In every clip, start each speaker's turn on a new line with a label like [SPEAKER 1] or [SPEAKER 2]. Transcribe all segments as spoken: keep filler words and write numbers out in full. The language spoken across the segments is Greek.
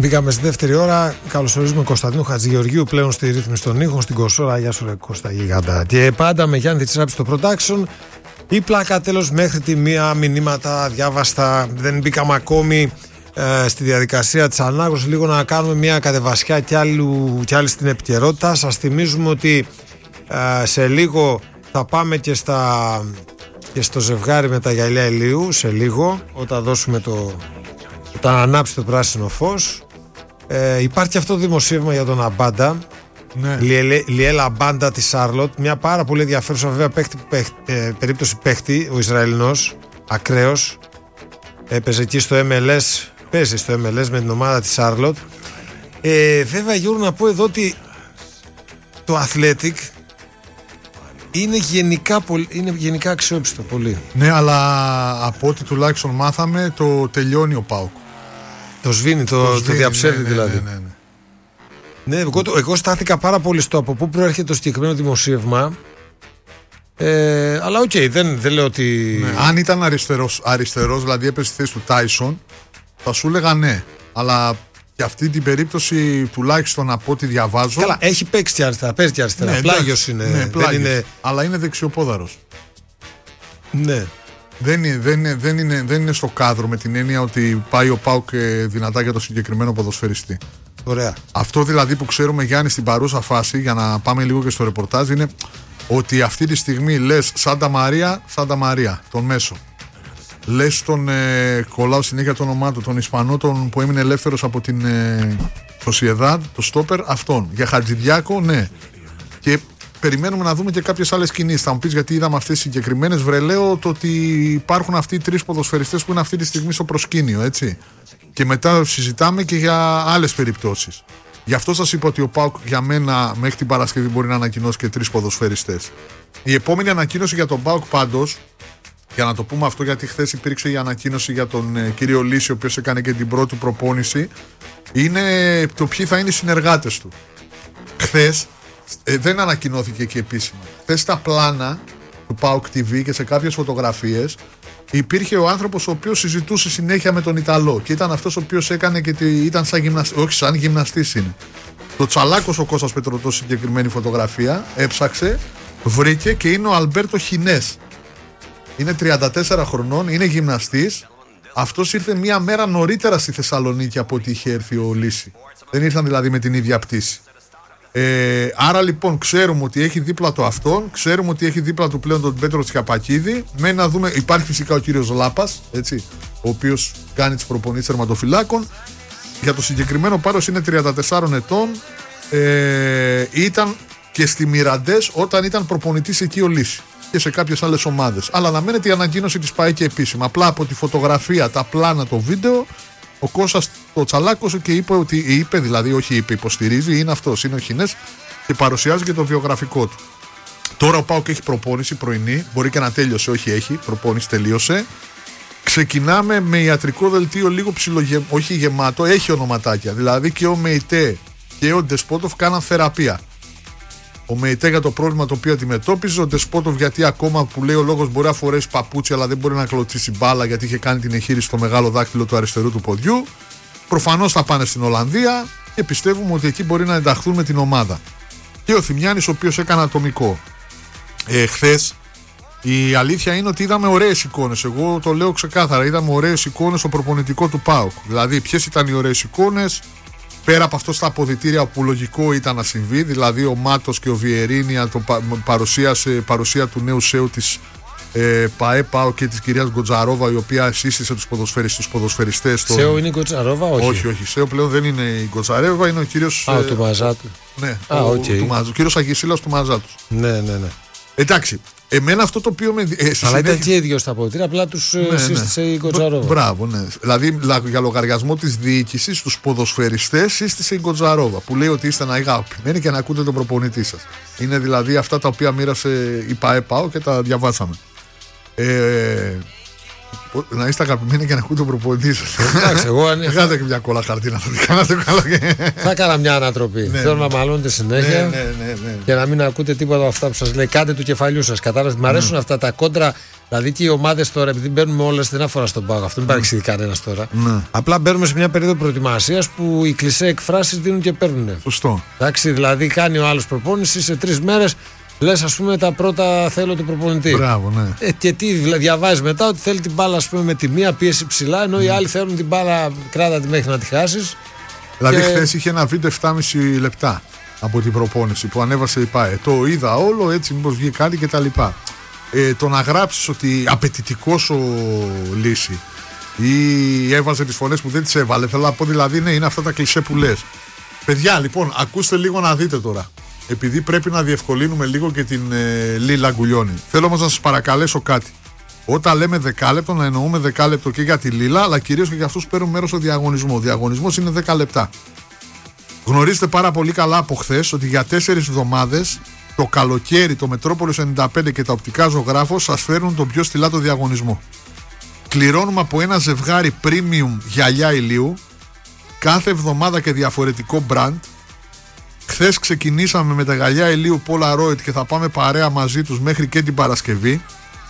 [SPEAKER 1] Μπήκαμε στη δεύτερη ώρα. Καλωσορίζουμε Κωνσταντίνο Χατζηγεωργίου πλέον στη ρύθμιση των ήχων, στην κονσόλα. Γεια σου, ρε Κώστα Γίγαντα. Και πάντα με Γιάννη Τσιράπη στο production. Η πλάκα τέλος μέχρι τη μία, μηνύματα διάβαστα. Δεν μπήκαμε ακόμη ε, στη διαδικασία της ανάγνωσης. Λίγο να κάνουμε μια κατεβασιά κι άλλη, κι άλλη στην επικαιρότητα. Σας θυμίζουμε ότι ε, σε λίγο θα πάμε και, στα, και στο ζευγάρι με τα γυαλιά ηλίου. Σε λίγο, όταν δώσουμε το. Όταν ανάψει το πράσινο φως. Ε, υπάρχει αυτό το δημοσίευμα για τον Αμπάντα. Ναι. Λιέλα Αμπάντα της Σάρλοτ. Μια πάρα πολύ ενδιαφέρουσα βέβαια παίχτη, παίχτη, ε, περίπτωση παίχτη. Ο Ισραηλινός, ακραίος. Έπαιζε εκεί στο εμ ελ ες. Παίζει στο εμ ελ ες με την ομάδα της Σάρλοτ. ε, Βέβαια Γιώργο, να πω εδώ ότι το Athletic είναι γενικά, είναι γενικά αξιόπιστο πολύ.
[SPEAKER 2] Ναι, αλλά από ό,τι τουλάχιστον μάθαμε, το τελειώνει ο ΠΑΟΚ.
[SPEAKER 1] Το σβήνει, το, το, το διαψεύδει, ναι, ναι, δηλαδή. Ναι, ναι, ναι. Ναι, εγώ, εγώ στάθηκα πάρα πολύ στο από πού προέρχεται το συγκεκριμένο δημοσίευμα. Ε, αλλά οκ, okay, δεν, δεν λέω ότι.
[SPEAKER 2] Ναι, αν ήταν αριστερός, αριστερός, δηλαδή έπαιζε στη θέση του Τάισον, θα σου έλεγα ναι. Αλλά για αυτή την περίπτωση, τουλάχιστον από ό,τι διαβάζω.
[SPEAKER 1] Καλά, έχει παίξει και αριστερά. Παίζει και αριστερά. Ναι, πλάγιος είναι.
[SPEAKER 2] Ναι, πλάγιος,
[SPEAKER 1] είναι.
[SPEAKER 2] Αλλά είναι δεξιοπόδαρος.
[SPEAKER 1] Ναι.
[SPEAKER 2] Δεν είναι, δεν, είναι, δεν, είναι, δεν είναι στο κάδρο με την έννοια ότι πάει ο ΠΑΟΚ δυνατά για το συγκεκριμένο ποδοσφαιριστή.
[SPEAKER 1] Ωραία.
[SPEAKER 2] Αυτό δηλαδή που ξέρουμε, Γιάννη, στην παρούσα φάση, για να πάμε λίγο και στο ρεπορτάζ, είναι ότι αυτή τη στιγμή λες Σάντα Μαρία, Σάντα Μαρία, τον μέσο. Λες τον ε, κολλάω συνέχεια το όνομά του, τον Ισπανό τον, που έμεινε ελεύθερος από την ε, Σοσιεδάδ, το στόπερ, αυτόν. Για Χατζηδιάκο, ναι. Και περιμένουμε να δούμε και κάποιες άλλες κινήσεις. Θα μου πεις γιατί είδαμε αυτές τις συγκεκριμένες. Βρελαίο το ότι υπάρχουν αυτοί οι τρεις ποδοσφαιριστές που είναι αυτή τη στιγμή στο προσκήνιο, έτσι. Και μετά συζητάμε και για άλλες περιπτώσεις. Γι' αυτό σας είπα ότι ο ΠΑΟΚ για μένα μέχρι την Παρασκευή μπορεί να ανακοινώσει και τρεις ποδοσφαιριστές. Η επόμενη ανακοίνωση για τον ΠΑΟΚ πάντως, για να το πούμε αυτό, γιατί χθες υπήρξε η ανακοίνωση για τον ε, κύριο Λύση, ο οποίος έκανε και την πρώτη προπόνηση, είναι το ποιοι θα είναι οι συνεργάτες του. Χθες ε, δεν ανακοινώθηκε και επίσημα. Χθες στα πλάνα του ΠΑΟΚ τι βι και σε κάποιες φωτογραφίες υπήρχε ο άνθρωπος ο οποίος συζητούσε συνέχεια με τον Ιταλό και ήταν αυτός ο οποίος έκανε και ήταν σαν γυμναστής, όχι σαν γυμναστής είναι. Το Τσαλάκος ο Κώστας Πετρωτός, συγκεκριμένη φωτογραφία, έψαξε, βρήκε και είναι ο Αλμπέρτο Χινές. Είναι τριάντα τέσσερα χρονών, είναι γυμναστής. Αυτός ήρθε μία μέρα νωρίτερα στη Θεσσαλονίκη από ό,τι είχε έρθει ο Λύση. Δεν ήρθαν δηλαδή με την ίδια πτήση. Ε, άρα λοιπόν ξέρουμε ότι έχει δίπλα του αυτόν, ξέρουμε ότι έχει δίπλα του πλέον τον Πέτρο Τσιαπακίδη. Μένει να δούμε, υπάρχει φυσικά ο κύριος Λάπας, έτσι, ο οποίος κάνει τις προπονήσεις τερματοφυλάκων. Για το συγκεκριμένο Πάρος είναι τριάντα τεσσάρων ετών. Ε, ήταν και στη Μιραντές όταν ήταν προπονητής εκεί ο Λύση και σε κάποιες άλλες ομάδες. Αλλά αναμένεται η ανακοίνωση της πάει και επίσημα. Απλά από τη φωτογραφία, τα πλάνα, το βίντεο, ο Κώστας το τσαλάκωσε και είπε ότι, είπε δηλαδή, όχι είπε, υποστηρίζει, είναι αυτός, είναι ο Χινές και παρουσιάζει και το βιογραφικό του. Τώρα ο ΠΑΟΚ έχει προπόνηση πρωινή, μπορεί και να τέλειωσε, όχι έχει, προπόνηση τελείωσε. Ξεκινάμε με ιατρικό δελτίο λίγο ψιλογε... όχι γεμάτο, έχει ονοματάκια. Δηλαδή και ο Μεϊτέ και ο Ντεσπότοφ κάναν θεραπεία. Ο Μεϊτέ για το πρόβλημα το οποίο αντιμετώπιζε, ο Ντεσπότοφ γιατί ακόμα που λέει ο λόγος μπορεί να φορέσει παπούτσι αλλά δεν μπορεί να κλωτσίσει μπάλα γιατί είχε κάνει την εγχείρηση στο μεγάλο δάκτυλο του αριστερού του ποδιού. Προφανώς θα πάνε στην Ολλανδία και πιστεύουμε ότι εκεί μπορεί να ενταχθούν με την ομάδα. Και ο Θημιάνης ο οποίος έκανε ατομικό. Ε, χθες η αλήθεια είναι ότι είδαμε ωραίες εικόνες. Εγώ το λέω ξεκάθαρα, είδαμε ωραίες εικόνες στο προπονητικό του ΠΑΟΚ. Δηλαδή ποιες ήταν οι ωραίες εικόνες? Πέρα από αυτό στα αποδυτήρια που λογικό ήταν να συμβεί, δηλαδή ο Μάτος και ο Βιερίνια, το πα, παρουσίασε, παρουσία του νέου σέου της ε, ΠΑΕ ΠΑΟ και της κυρίας Γκοτζαρόβα, η οποία σύστησε τους ποδοσφαιριστές. ποδοσφαιριστές
[SPEAKER 1] τον... Σέου είναι η Γκοτζαρόβα, όχι.
[SPEAKER 2] Όχι, όχι. Σέου πλέον δεν είναι η Γκοτζαρόβα, είναι ο κύριος.
[SPEAKER 1] Α, ε, του Μαζάτου.
[SPEAKER 2] Ναι,
[SPEAKER 1] Α,
[SPEAKER 2] ο,
[SPEAKER 1] okay.
[SPEAKER 2] του, ο κύριος Αγισίλας του Μαζάτου.
[SPEAKER 1] Ναι, ναι, ναι.
[SPEAKER 2] Εντάξει. Εμένα αυτό το οποίο με. Ε,
[SPEAKER 1] Αλλά
[SPEAKER 2] συνέχεια...
[SPEAKER 1] ήταν και ίδιο στα αποδυτήρια, απλά του ναι, σύστησε ναι. η Γκοτζαρόβα.
[SPEAKER 2] Μπράβο, ναι. Δηλαδή για λογαριασμό της διοίκησης, τους ποδοσφαιριστές σύστησε η Γκοτζαρόβα. Που λέει ότι είστε αγαπημένοι και να ακούτε τον προπονητή σας. Είναι δηλαδή αυτά τα οποία μοίρασε η ΠΑΕ ΠΑΟ και τα διαβάσαμε. Ε, να είστε αγαπημένοι και να ακούτε τον προπονητή σας.
[SPEAKER 1] Εντάξει, εγώ αν.
[SPEAKER 2] Κάντε και μια κόλλα χαρτί να το κάνατε καλά.
[SPEAKER 1] Θα έκανα μια ανατροπή.
[SPEAKER 2] Ναι,
[SPEAKER 1] Θέλω
[SPEAKER 2] ναι.
[SPEAKER 1] να μαλώνετε συνέχεια
[SPEAKER 2] ναι, ναι, ναι, ναι.
[SPEAKER 1] και να μην ακούτε τίποτα από αυτά που σας λέει. Κάντε του κεφαλιού σας. Κατάλαβε. Μ' αρέσουν
[SPEAKER 2] ναι.
[SPEAKER 1] αυτά τα κόντρα Δηλαδή και οι ομάδες τώρα, επειδή μπαίνουμε όλες, δεν αφορά στον ΠΑΟΚ, αυτό δεν παρεξηγεί κανένα τώρα.
[SPEAKER 2] Ναι.
[SPEAKER 1] Απλά μπαίνουμε σε μια περίοδο προετοιμασίας που οι κλισέ εκφράσεις δίνουν και παίρνουν.
[SPEAKER 2] Σωστό.
[SPEAKER 1] Εντάξει, δηλαδή κάνει ο άλλος προπόνηση σε τρεις μέρες. Λες, ας πούμε, τα πρώτα θέλω του προπονητή.
[SPEAKER 2] Μπράβο, ναι.
[SPEAKER 1] Ε, και τι διαβάζεις μετά, ότι θέλει την μπάλα, ας πούμε, με τη μία πίεση ψηλά, ενώ mm. οι άλλοι θέλουν την μπάλα, κράτα τη μέχρι να τη χάσεις.
[SPEAKER 2] Δηλαδή,
[SPEAKER 1] και...
[SPEAKER 2] χθες είχε ένα βίντεο επτάμισι λεπτά από την προπόνηση που ανέβασε η ΠΑΕ. Το είδα όλο, έτσι, μήπως βγει κάτι κτλ. Ε, το να γράψεις ότι απαιτητικός ο Λύση ή έβαζε τις φωνές που δεν τις έβαλε, θέλω να πω, δηλαδή, ναι, είναι αυτά τα κλισέ που λες. Παιδιά, λοιπόν, ακούστε λίγο να δείτε τώρα. Επειδή πρέπει να διευκολύνουμε λίγο και την ε, Λίλα Γκουλιώνη. Θέλω όμως να σας παρακαλέσω κάτι. Όταν λέμε δεκάλεπτο, να εννοούμε δεκάλεπτο και για τη Λίλα, αλλά κυρίως και για αυτούς που παίρνουν μέρος στο διαγωνισμό. Ο διαγωνισμός είναι δέκα λεπτά. Γνωρίζετε πάρα πολύ καλά από χθες ότι για τέσσερις εβδομάδες το καλοκαίρι, το Μετρόπολης ενενήντα πέντε και τα οπτικά ζωγράφος σας φέρνουν τον πιο στυλάτο διαγωνισμό. Κληρώνουμε από ένα ζευγάρι premium γυαλιά ηλίου, κάθε εβδομάδα και διαφορετικό brand. Χθες ξεκινήσαμε με τα γυαλιά ηλίου Polaroid και θα πάμε παρέα μαζί τους μέχρι και την Παρασκευή.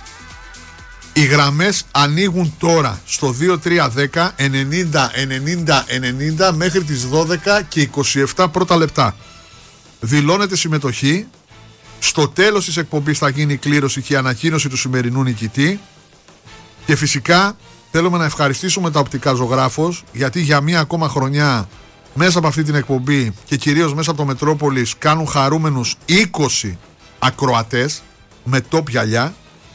[SPEAKER 2] Οι γραμμές ανοίγουν τώρα στο δύο τρία δέκα ενενήντα ενενήντα ενενήντα μέχρι τις δώδεκα και είκοσι επτά πρώτα λεπτά. Δηλώνετε συμμετοχή. Στο τέλος της εκπομπής θα γίνει η κλήρωση και η ανακοίνωση του σημερινού νικητή. Και φυσικά θέλουμε να ευχαριστήσουμε τα οπτικά ζωγράφος, γιατί για μία ακόμα χρονιά μέσα από αυτή την εκπομπή και κυρίως μέσα από το Μετρόπολης κάνουν χαρούμενους είκοσι ακροατές με top γυαλιά.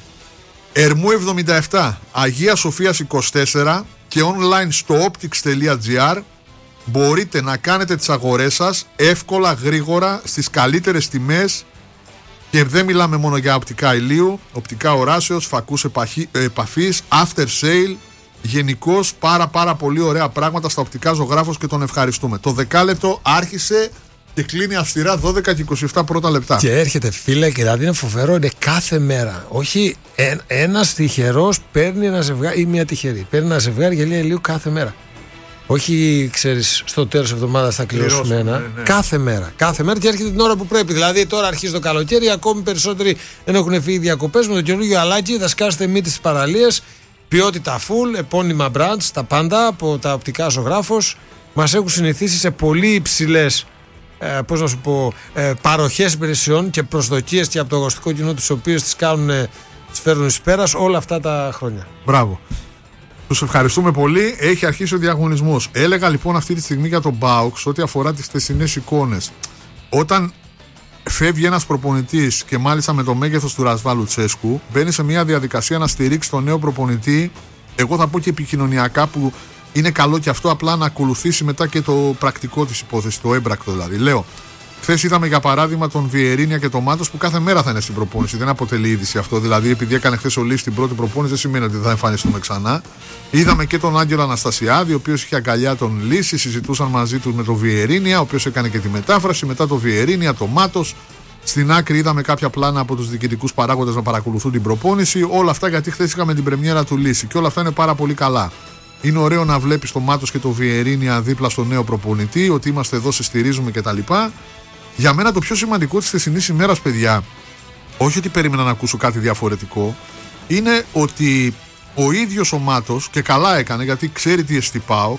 [SPEAKER 2] Ερμού εβδομήντα επτά, Αγία Σοφίας είκοσι τέσσερα και online στο optics τελεία gr μπορείτε να κάνετε τις αγορές σας εύκολα, γρήγορα, στις καλύτερες τιμές. Και δεν μιλάμε μόνο για οπτικά ηλίου, οπτικά οράσεως, φακούς επαφής, after sale. Γενικώς πάρα πάρα πολύ ωραία πράγματα στα οπτικά ζωγράφος και τον ευχαριστούμε. Το δεκάλεπτο άρχισε και κλείνει αυστηρά δώδεκα και είκοσι επτά πρώτα λεπτά.
[SPEAKER 1] Και έρχεται, φίλε, και δηλαδή είναι φοβερό, είναι κάθε μέρα. Όχι ε, ένας τυχερός παίρνει ένα ζευγάρι ή μια τυχερή. Παίρνει ένα ζευγάρι γυαλιά ηλίου κάθε μέρα. Όχι, ξέρεις, στο τέλος της εβδομάδας θα κληρώσουμε ένα. Ναι, ναι. Κάθε μέρα. Κάθε μέρα και έρχεται την ώρα που πρέπει. Δηλαδή, τώρα αρχίζει το καλοκαίρι, ακόμη περισσότεροι δεν έχουν φύγει διακοπές. Με το καινούργιο αλάκι θα σκάσετε μύτη στις παραλίες. Ποιότητα full, επώνυμα brands, τα πάντα από τα οπτικά ζωγράφος. Μας έχουν συνηθίσει σε πολύ υψηλές ε, πώς να σου πω, ε, παροχές υπηρεσιών και προσδοκίες και από το αγωστικό κοινό, τις οποίες τις κάνουν, ε, τις φέρνουν εις πέρας όλα αυτά τα χρόνια.
[SPEAKER 2] Μπράβο. Τους ευχαριστούμε πολύ. Έχει αρχίσει ο διαγωνισμός. Έλεγα λοιπόν αυτή τη στιγμή για τον ΠΑΟΚ ό,τι αφορά τις χθεσινές εικόνες. Όταν φεύγει ένας προπονητής και μάλιστα με το μέγεθος του Ρασβάλ Λουτσέσκου, μπαίνει σε μια διαδικασία να στηρίξει τον νέο προπονητή. Εγώ θα πω και επικοινωνιακά, που είναι καλό και αυτό, απλά να ακολουθήσει μετά και το πρακτικό της υπόθεσης, το έμπρακτο δηλαδή. Λέω, χθες είδαμε για παράδειγμα τον Βιερίνια και τον Μάτος που κάθε μέρα θα είναι στην προπόνηση. Δεν αποτελεί είδηση αυτό. Δηλαδή, επειδή έκανε χθες ο Λύσης την πρώτη προπόνηση, δεν σημαίνει ότι θα εμφανιστούμε ξανά. Είδαμε και τον Άγγελο Αναστασιάδη, ο οποίος είχε αγκαλιά τον Λύση, συζητούσαν μαζί του με τον Βιερίνια, ο οποίος έκανε και τη μετάφραση. Μετά το Βιερίνια, το Μάτος. Στην άκρη είδαμε κάποια πλάνα από τους διοικητικούς παράγοντες να παρακολουθούν την προπόνηση. Όλα αυτά γιατί χθες είχαμε την πρεμιέρα του Λύση και όλα αυτά είναι πάρα πολύ καλά. Είναι ωραίο να βλέπεις το Μάτος και το Βιερίνια δίπλα στο νέο προπονητή, ότι είμαστε εδώ, σε στηρίζουμε κτλ. Για μένα το πιο σημαντικό της χθεσινής ημέρας, παιδιά, όχι ότι περίμενα να ακούσω κάτι διαφορετικό, είναι ότι ο ίδιος ο Μάτος, και καλά έκανε γιατί ξέρει τι εστί ΠΑΟΚ,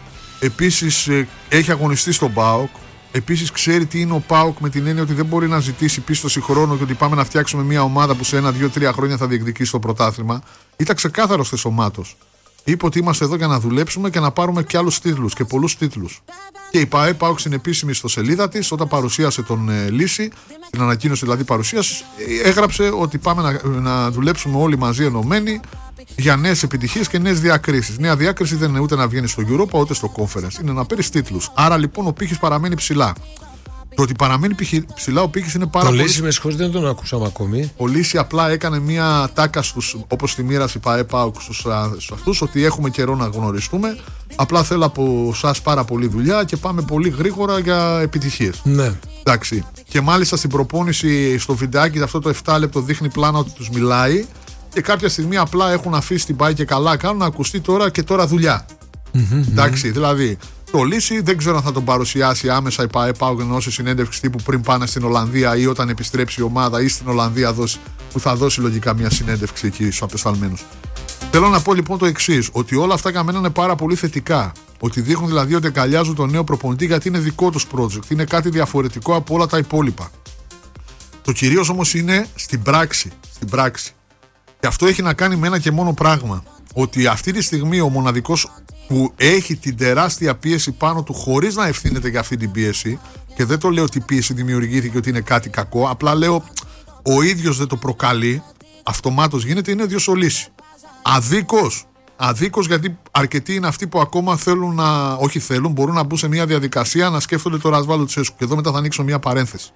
[SPEAKER 2] επίσης ε, έχει αγωνιστεί στον ΠΑΟΚ, επίσης ξέρει τι είναι ο ΠΑΟΚ με την έννοια ότι δεν μπορεί να ζητήσει πίστοση χρόνου και ότι πάμε να φτιάξουμε μια ομάδα που σε ένα, δύο, τρία χρόνια θα διεκδικήσει το πρωτάθλημα. Ήταν ξεκάθαρος χθες ο Μάτος. Είπε ότι είμαστε εδώ για να δουλέψουμε και να πάρουμε και άλλους τίτλους και πολλούς τίτλους. Και η ΠΑΕ ΠΑΟΚ στην επίσημη ιστοσελίδα της, όταν παρουσίασε τον ε, Λύση, την ανακοίνωση δηλαδή παρουσίαση, έγραψε ότι πάμε να, να δουλέψουμε όλοι μαζί ενωμένοι για νέες επιτυχίες και νέες διακρίσεις. Νέα διάκριση δεν είναι ούτε να βγαίνει στο Europa ούτε στο Conference, είναι να παίρνεις τίτλους. Άρα λοιπόν ο πύχης παραμένει ψηλά. Το ότι παραμένει ψηλά ο πύχης είναι πάρα
[SPEAKER 1] το
[SPEAKER 2] πολύ.
[SPEAKER 1] Το Λύση, με συγχωρείτε, δεν τον ακούσαμε ακόμη.
[SPEAKER 2] Ο Λύση απλά έκανε μια τάκα στους, όπως τη μοίρασε η ΠΑΕ ΠΑΟΚ στους, στους αυτούς, ότι έχουμε καιρό να γνωριστούμε. Απλά θέλω από εσάς πάρα πολύ δουλειά και πάμε πολύ γρήγορα για επιτυχίες.
[SPEAKER 1] Ναι.
[SPEAKER 2] Εντάξει. Και μάλιστα στην προπόνηση, στο βιντεάκι, αυτό το επτά λεπτό δείχνει πλάνα ότι τους μιλάει. Και κάποια στιγμή απλά έχουν αφήσει την ΠΑΕ και καλά κάνουν να ακουστεί τώρα και τώρα δουλειά. Mm-hmm, εντάξει, mm-hmm. Δηλαδή. Το Λύση δεν ξέρω αν θα τον παρουσιάσει άμεσα η ΠΑΕ ΠΑΟΚ ενώ σε συνέντευξη τύπου πριν πάνε στην Ολλανδία ή όταν επιστρέψει η ομάδα ή στην Ολλανδία δώσει που θα δώσει λογικά μια συνέντευξη εκεί στους απεσταλμένους. Θέλω να πω λοιπόν το εξής, ότι όλα αυτά για μένα είναι πάρα πολύ θετικά. Ότι δείχνουν δηλαδή ότι εγκαλιάζουν τον νέο προπονητή γιατί είναι δικό τους project, είναι κάτι διαφορετικό από όλα τα υπόλοιπα. Το κυρίως όμως είναι στην πράξη, στην πράξη. Και αυτό έχει να κάνει με ένα και μόνο πράγμα. Ότι αυτή τη στιγμή ο μοναδικός που έχει την τεράστια πίεση πάνω του χωρίς να ευθύνεται για αυτή την πίεση, και δεν το λέω ότι η πίεση δημιουργήθηκε ότι είναι κάτι κακό, απλά λέω ο ίδιος δεν το προκαλεί, αυτομάτως γίνεται, είναι ο ίδιος ο Λύση. Αδίκως, αδίκως γιατί αρκετοί είναι αυτοί που ακόμα θέλουν να, όχι θέλουν, μπορούν να μπουν σε μια διαδικασία να σκέφτονται το Ρασβάλο Λουτσέσκου. Και εδώ μετά θα ανοίξω μια παρένθεση.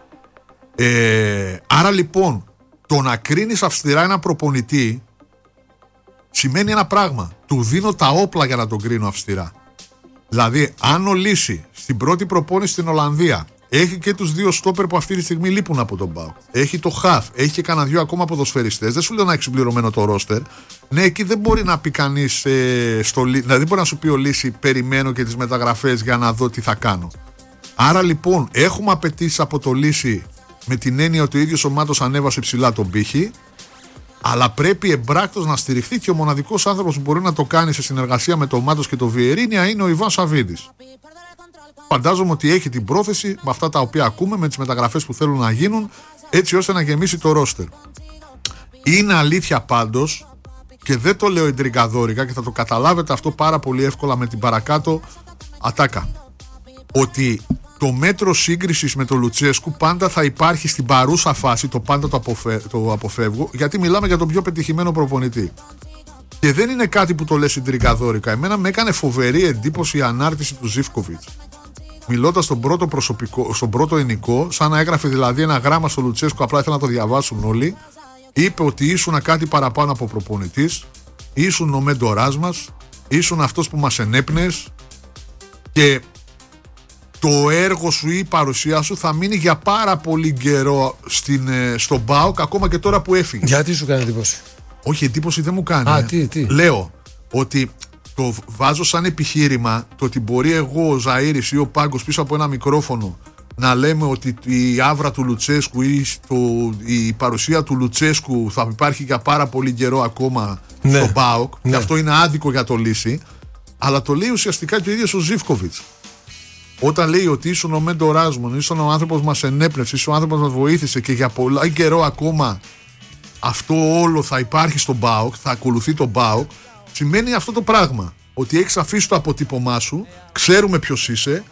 [SPEAKER 2] Ε, άρα λοιπόν, το να κρίνεις αυστηρά ένα προπονητή σημαίνει ένα πράγμα. Του δίνω τα όπλα για να τον κρίνω αυστηρά. Δηλαδή, αν ο Λύση στην πρώτη προπόνηση στην Ολλανδία έχει και τους δύο στόπερ που αυτή τη στιγμή λείπουν από τον ΠΑΟΚ, έχει το χαφ, έχει και κανένα δυο ακόμα ποδοσφαιριστές, δεν σου λέω να έχει συμπληρωμένο το ρόστερ. Ναι, εκεί δεν μπορεί να πει κανείς, ε, δηλαδή δεν μπορεί να σου πει ο Λύση, περιμένω και τις μεταγραφές για να δω τι θα κάνω. Άρα λοιπόν, έχουμε απαιτήσεις από το Λύση με την έννοια ότι ο ίδιος ο Μάτος ανέβασε ψηλά τον πύχη. Αλλά πρέπει εμπράκτος να στηριχθεί και ο μοναδικός άνθρωπος που μπορεί να το κάνει σε συνεργασία με τον Μάτος και τον Βιερίνια είναι ο Ιβάν Σαββίδης. Φαντάζομαι ότι έχει την πρόθεση με αυτά τα οποία ακούμε, με τις μεταγραφές που θέλουν να γίνουν, έτσι ώστε να γεμίσει το ρόστερ. Είναι αλήθεια πάντως, και δεν το λέω εντριγκαδόρικα και θα το καταλάβετε αυτό πάρα πολύ εύκολα με την παρακάτω ατάκα, ότι το μέτρο σύγκρισης με τον Λουτσέσκου πάντα θα υπάρχει στην παρούσα φάση, το πάντα το, αποφε... το αποφεύγω, γιατί μιλάμε για τον πιο πετυχημένο προπονητή. Και δεν είναι κάτι που το λες συντρικαδόρικα. Εμένα με έκανε φοβερή εντύπωση η ανάρτηση του Ζίβκοβιτς. Μιλώντας στον πρώτο, προσωπικό, στον πρώτο ενικό, σαν να έγραφε δηλαδή ένα γράμμα στο Λουτσέσκου, απλά ήθελα να το διαβάσουν όλοι. Είπε ότι ήσουν κάτι παραπάνω από προπονητής, ήσουν ο μέντοράς μας, ήσουν αυτός που μας ενέπνεες και το έργο σου ή η παρουσία σου θα μείνει για πάρα πολύ καιρό στην, στον ΠΑΟΚ, ακόμα και τώρα που έφυγε.
[SPEAKER 1] Γιατί σου κάνει εντύπωση?
[SPEAKER 2] Όχι, εντύπωση δεν μου κάνει.
[SPEAKER 1] Α,
[SPEAKER 2] ε.
[SPEAKER 1] τι, τι.
[SPEAKER 2] Λέω ότι το βάζω σαν επιχείρημα το ότι μπορεί εγώ, ο Ζαΐρης ή ο Πάγκος πίσω από ένα μικρόφωνο να λέμε ότι η άβρα του Λουτσέσκου ή το, η παρουσία του Λουτσέσκου θα υπάρχει για πάρα πολύ καιρό ακόμα, ναι, στον ΠΑΟΚ, ναι, και αυτό είναι άδικο για το Λύση, αλλά το λέει ουσιαστικά και ο ίδιος ο Ζίβκοβιτς. Όταν λέει ότι ήσουν ο μέντοράς μου, ήσουν ο άνθρωπος που μας ενέπνευσε, ήσουν ο άνθρωπος που μας βοήθησε και για πολλά καιρό ακόμα αυτό όλο θα υπάρχει στον ΠΑΟΚ, θα ακολουθεί τον ΠΑΟΚ, σημαίνει αυτό το πράγμα. Ότι έχεις αφήσει το αποτύπωμά σου, ξέρουμε ποιος είσαι.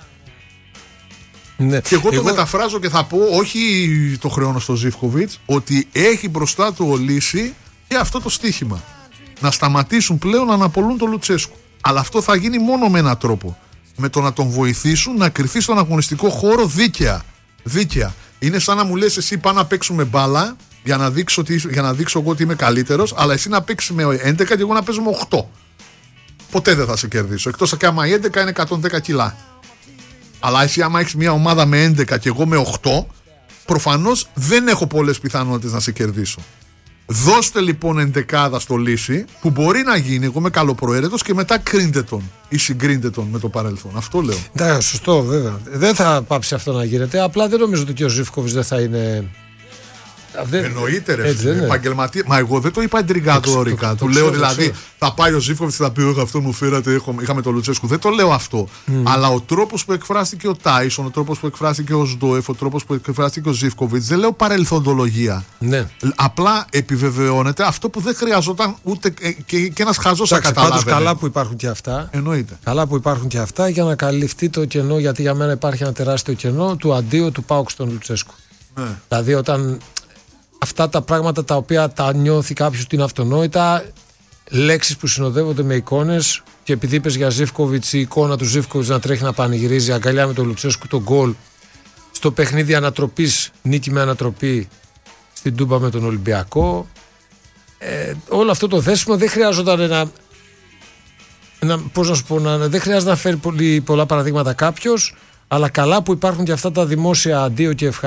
[SPEAKER 2] Ναι. Και εγώ, εγώ το μεταφράζω και θα πω, όχι το χρεώνω στο Ζίβκοβιτς, ότι έχει μπροστά του ο Λύση και αυτό το στοίχημα. Να σταματήσουν πλέον να αναπολούν τον Λουτσέσκου. Αλλά αυτό θα γίνει μόνο με έναν τρόπο. Με το να τον βοηθήσουν να κρυφθεί στον αγωνιστικό χώρο δίκαια. Δίκαια. Είναι σαν να μου λες εσύ πάμε να παίξουμε μπάλα για να δείξω, τι, για να δείξω εγώ ότι είμαι καλύτερος, αλλά εσύ να παίξεις με έντεκα και εγώ να παίζω με οκτώ. Ποτέ δεν θα σε κερδίσω. Εκτός και άμα η έντεκα είναι εκατόν δέκα κιλά. Αλλά εσύ άμα έχεις μια ομάδα με έντεκα και εγώ με οκτώ, προφανώς δεν έχω πολλές πιθανότητες να σε κερδίσω. Δώστε λοιπόν εντεκάδα στο Λύση, που μπορεί να γίνει, εγώ είμαι καλοπροαίρετος, και μετά κρίντε τον ή συγκρίντε τον με το παρελθόν. Αυτό λέω.
[SPEAKER 1] Ναι, σωστό βέβαια. Δεν θα πάψει αυτό να γίνεται. Απλά δεν νομίζω ότι και ο Ζίβκοβιτς δεν θα είναι. Δεν...
[SPEAKER 2] Εννοείται ρε φίλε, επαγγελματία. Μα εγώ δεν το είπα εντριγκαδόρικα. Του λέω δηλαδή ξέρω. Θα πάει ο Ζίβκοβιτς και θα πει: όχι, αυτό μου φέρατε, έχω, είχαμε τον Λουτσέσκου. Δεν το λέω αυτό. Mm. Αλλά ο τρόπος που εκφράστηκε ο Τάισον, ο τρόπος που εκφράστηκε ο Σντόεφ, ο τρόπος που εκφράστηκε ο Ζίβκοβιτς, δεν λέω παρελθοντολογία. Ναι. Απλά επιβεβαιώνεται αυτό που δεν χρειαζόταν ούτε και, και ένας χαζός να καταλάβει. Πάντως
[SPEAKER 1] καλά που υπάρχουν και αυτά.
[SPEAKER 2] Εννοείται.
[SPEAKER 1] Καλά που υπάρχουν και αυτά για να καλυφθεί το κενό, γιατί για μένα υπάρχει ένα τεράστιο κενό του αντίου του ΠΑΟΚ στον Λουτσέσκου. Ναι. Δηλαδή όταν. Αυτά τα πράγματα τα οποία τα νιώθει κάποιος την αυτονόητα, λέξεις που συνοδεύονται με εικόνες, και επειδή είπες για Ζίβκοβιτς, η εικόνα του Ζίβκοβιτς να τρέχει να πανηγυρίζει αγκαλιά με τον Λουτσέσκου τον γκολ στο παιχνίδι ανατροπής, νίκη με ανατροπή στην Τούμπα με τον Ολυμπιακό, ε, όλο αυτό το δέσιμο δεν χρειάζονταν να, να, πώς να σου πω, να, δεν χρειάζεται να φέρει πολύ, πολλά παραδείγματα κάποιος, αλλά καλά που υπάρχουν και αυτά τα δημόσια αντίο και ευχαριστώ